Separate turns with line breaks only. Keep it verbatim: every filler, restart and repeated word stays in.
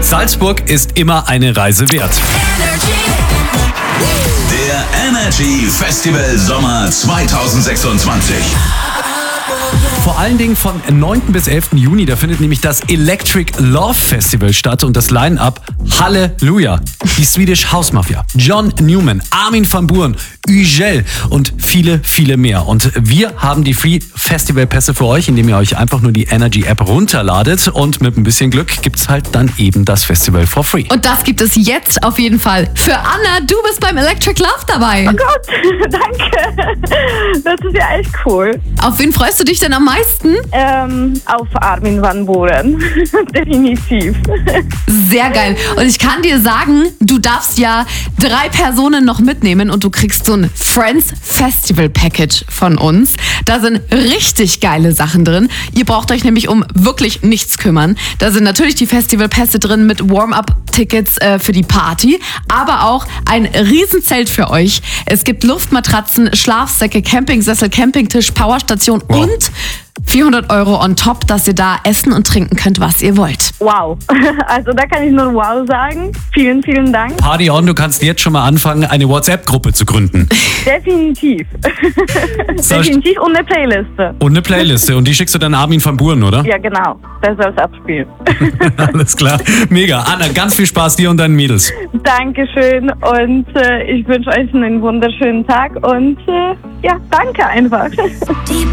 Salzburg ist immer eine Reise wert.
Der Energy Festival Sommer zwanzig sechsundzwanzig.
Vor allen Dingen von neunten bis elften Juni, da findet nämlich das Electric Love Festival statt und das Line-Up Halleluja, die Swedish House Mafia, John Newman, Armin van Buuren, Ugel und viele, viele mehr. Und wir haben die Free Festival Pässe für euch, indem ihr euch einfach nur die Energy App runterladet und mit ein bisschen Glück gibt's halt dann eben das Festival for free.
Und das gibt es jetzt auf jeden Fall für Anna. Du bist beim Electric Love dabei.
Oh Gott, danke. Das ist ja echt cool.
Auf wen freust du dich denn am meisten?
Ähm, auf Armin van Buuren. Definitiv.
Sehr geil. Und ich kann dir sagen, du darfst ja drei Personen noch mitnehmen und du kriegst so ein Friends Festival Package von uns. Da sind richtig geile Sachen drin. Ihr braucht euch nämlich um wirklich nichts kümmern. Da sind natürlich die Festivalpässe drin mit Warm-Up-Tickets äh, für die Party, aber auch ein Riesenzelt für euch. Es gibt Luftmatratzen, Schlafsäcke, Campingsessel, Campingtisch, Powerstation
Wow.
und vierhundert Euro on top, dass ihr da essen und trinken könnt, was ihr wollt.
Wow. Also da kann ich nur wow sagen. Vielen, vielen Dank.
Party on, du kannst jetzt schon mal anfangen, eine WhatsApp-Gruppe zu gründen.
Definitiv. Definitiv und eine Playliste.
Und eine Playliste. Und die schickst du dann Armin van Buuren, oder?
Ja, genau. Der soll es abspielen.
Alles klar. Mega. Anna, ganz viel Spaß dir und deinen Mädels.
Dankeschön und äh, ich wünsche euch einen wunderschönen Tag und äh, ja, danke einfach.